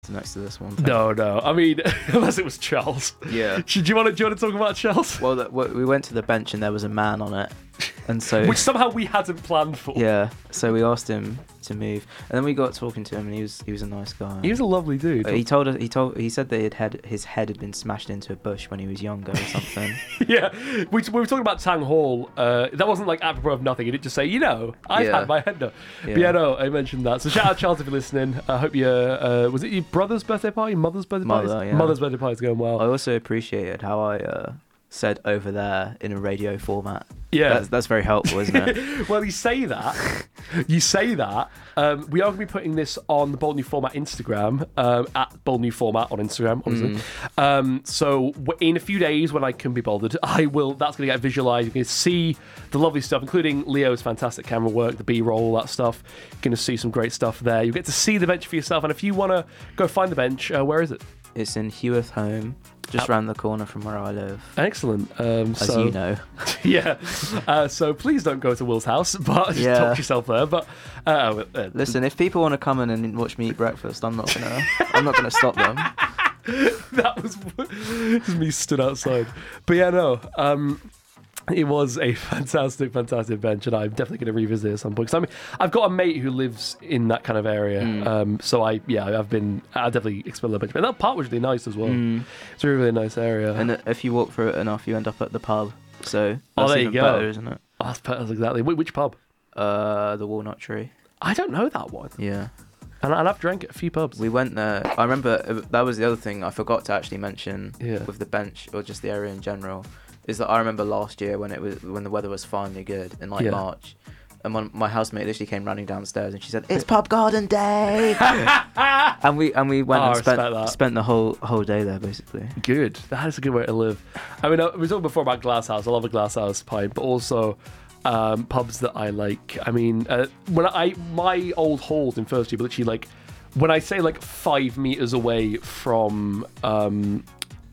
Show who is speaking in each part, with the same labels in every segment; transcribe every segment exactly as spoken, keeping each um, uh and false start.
Speaker 1: next to this one.
Speaker 2: No, no. I mean, unless it was Charles.
Speaker 1: Yeah.
Speaker 2: Do you want to, do you want to talk about Charles?
Speaker 1: Well, the, we went to the bench and there was a man on it, and so
Speaker 2: which somehow we hadn't planned for.
Speaker 1: Yeah. So we asked him to move, and then we got talking to him, and he was he was a nice guy.
Speaker 2: He was a lovely dude.
Speaker 1: Uh, he told us he told he said that he'd had his head had been smashed into a bush when he was younger or something.
Speaker 2: Yeah, we, we were talking about Tang Hall. Uh, that wasn't like apropos of nothing. He didn't just say, you know, I've
Speaker 1: Yeah.
Speaker 2: had my head done.
Speaker 1: Yeah.
Speaker 2: But yeah, no, I mentioned that. So shout out Charles if you're listening. I hope your uh, was it your brother's birthday party, mother's birthday party?
Speaker 1: Mother, yeah.
Speaker 2: Mother's birthday party's going well.
Speaker 1: I also appreciated how I uh, said over there in a radio format.
Speaker 2: Yeah.
Speaker 1: That's, that's very helpful, isn't it?
Speaker 2: Well, you say that. You say that. Um, we are going to be putting this on the Bold New Format Instagram, um, at Bold New Format on Instagram, obviously.
Speaker 1: Mm.
Speaker 2: Um, so w- in a few days, when I can be bothered, I will. That's going to get visualised. You're going to see the lovely stuff, including Leo's fantastic camera work, the B-roll, all that stuff. You're going to see some great stuff there. You'll get to see the bench for yourself. And if you want to go find the bench, uh, where is it?
Speaker 1: It's in Heworth Home, just round the corner from where I live.
Speaker 2: Excellent. Um,
Speaker 1: As
Speaker 2: so,
Speaker 1: you know.
Speaker 2: Yeah. Uh, so please don't go to Will's house, but just
Speaker 1: Yeah.
Speaker 2: talk yourself there. But uh, uh,
Speaker 1: Listen, if people want to come in and watch me eat breakfast, I'm not gonna I'm not gonna stop them.
Speaker 2: that was just me stood outside. But yeah, no. Um, it was a fantastic, fantastic bench, and I'm definitely going to revisit it at some point. 'Cause I mean, I've got a mate who lives in that kind of area,
Speaker 1: Mm.
Speaker 2: um, so I, yeah, I've been, I definitely explored the bench. And that part was really nice as well.
Speaker 1: Mm.
Speaker 2: It's a really, really nice area.
Speaker 1: And if you walk through it enough, you end up at the pub. So
Speaker 2: Oh,
Speaker 1: that's
Speaker 2: there you
Speaker 1: even
Speaker 2: go.
Speaker 1: better, isn't it?
Speaker 2: oh, that's, that's exactly. Wh- Which pub?
Speaker 1: Uh, the Walnut Tree.
Speaker 2: I don't know that one,
Speaker 1: Yeah.
Speaker 2: and, I- and I've drank at a few pubs.
Speaker 1: We went there. I remember uh, that was the other thing I forgot to actually mention
Speaker 2: Yeah.
Speaker 1: with the bench or just the area in general. Is that I remember last year when it was when the weather was finally good in like
Speaker 2: Yeah.
Speaker 1: March, and one, my housemate literally came running downstairs and she said, "It's pub garden day," and we and we went
Speaker 2: Oh, I
Speaker 1: and spent
Speaker 2: respect that.
Speaker 1: spent the whole whole day there basically.
Speaker 2: Good. That is a good way to live. I mean, uh, we talked before about Glass House. I love a Glass House pint, but also um, pubs that I like. I mean, uh, when I my old halls in first year, but literally like when I say like five meters away from um,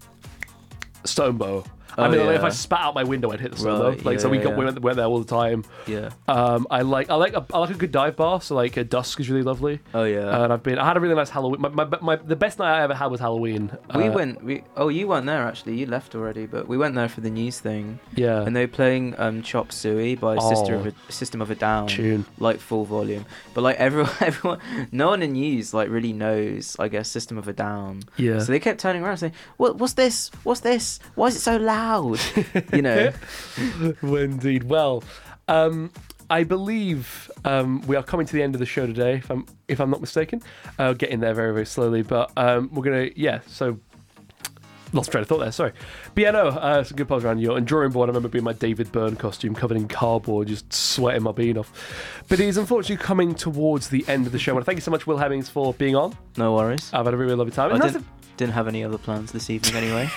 Speaker 2: Stonebow. I
Speaker 1: Oh,
Speaker 2: mean, like, if
Speaker 1: yeah.
Speaker 2: I spat out my window, I'd hit the Stonebow.
Speaker 1: Right,
Speaker 2: Like, so
Speaker 1: yeah,
Speaker 2: we got
Speaker 1: yeah.
Speaker 2: we went, went there all the time.
Speaker 1: Yeah.
Speaker 2: Um, I like I like a, I like a good dive bar. So like a Dusk is really lovely.
Speaker 1: Oh yeah.
Speaker 2: And I've been I had a really nice Halloween. My, my, my the best night I ever had was Halloween.
Speaker 1: we
Speaker 2: Uh,
Speaker 1: went. We oh you weren't there actually. You left already, but we went there for the news thing.
Speaker 2: Yeah.
Speaker 1: And they were playing um, Chop Suey by
Speaker 2: Oh.
Speaker 1: Sister of a, System of a Down,
Speaker 2: Tune.
Speaker 1: like full volume. But like everyone, everyone, no one in news like really knows, I guess, System of a Down.
Speaker 2: Yeah.
Speaker 1: So they kept turning around saying, "What? What's this? What's this? Why is it so loud?" You know.
Speaker 2: Well, indeed. Well, um, I believe um, we are coming to the end of the show today, if I'm if I'm not mistaken. Uh, getting there very very slowly, but um, we're gonna yeah. So lost train of thought there. Sorry, but yeah, no, uh, some good pubs around York. And drawing board, I remember being my David Byrne costume, covered in cardboard, just sweating my bean off. But it is unfortunately coming towards the end of the show. And thank you so much, Will Hemmings, for being on.
Speaker 1: No worries.
Speaker 2: I've had a really lovely time.
Speaker 1: I
Speaker 2: And that's
Speaker 1: didn't, didn't have any other plans this evening anyway.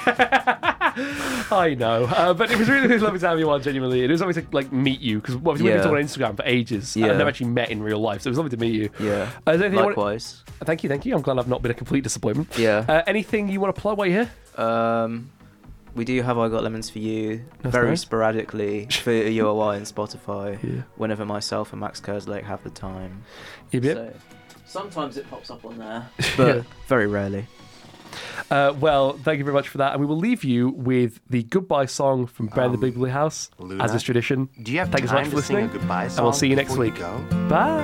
Speaker 2: I know, uh, but it was really, really lovely to have you on, genuinely. It was lovely to like meet you, because obviously we've been
Speaker 1: Yeah.
Speaker 2: talking on Instagram for ages, and
Speaker 1: Yeah.
Speaker 2: I've never actually met in real life, so it was lovely to meet you.
Speaker 1: Yeah.
Speaker 2: Uh, is there anything you want-
Speaker 1: Likewise.
Speaker 2: Thank you, thank you. I'm glad I've not been a complete disappointment.
Speaker 1: Yeah.
Speaker 2: Uh, anything you want to plug while you're here?
Speaker 1: Um, we do have I Got Lemons for You
Speaker 2: That's
Speaker 1: very
Speaker 2: nice.
Speaker 1: sporadically for U O I and Spotify
Speaker 2: Yeah.
Speaker 1: whenever myself and Max Kerslake have the time.
Speaker 2: Yep, yep.
Speaker 1: So, sometimes it pops up on there, but
Speaker 2: Yeah.
Speaker 1: very rarely.
Speaker 2: Uh, well, thank you very much for that, and we will leave you with the goodbye song from Ben
Speaker 3: Um,
Speaker 2: the Big Blue House,
Speaker 3: Luna,
Speaker 2: as is tradition.
Speaker 3: Do you have
Speaker 2: Thank you so much
Speaker 3: time
Speaker 2: for
Speaker 3: to sing a
Speaker 2: listening,
Speaker 3: goodbye
Speaker 2: and we'll
Speaker 3: song
Speaker 2: see you next
Speaker 3: before
Speaker 2: week.
Speaker 3: go?
Speaker 2: Bye.